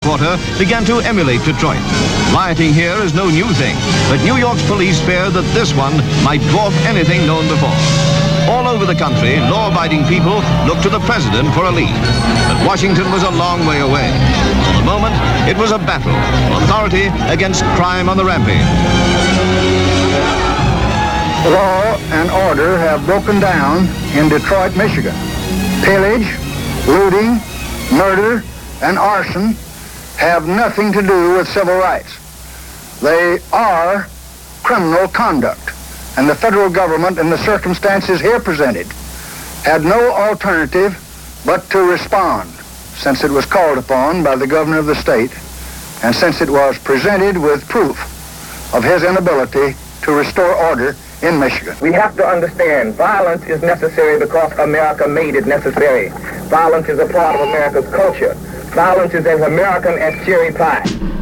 quarter began to emulate Detroit. Rioting here is no new thing, but New York's police feared that this one might dwarf anything known before. All over the country, law-abiding people looked to the president for a lead. But Washington was a long way away. For the moment, it was a battle, authority against crime on the rampage. Law and order have broken down in Detroit, Michigan. Pillage, looting, murder, and arson have nothing to do with civil rights. They are criminal conduct. And the federal government, in the circumstances here presented, had no alternative but to respond, since it was called upon by the governor of the state, and since it was presented with proof of his inability to restore order in Michigan. We have to understand violence is necessary because America made it necessary. Violence is a part of America's culture. Violence is as American as cherry pie.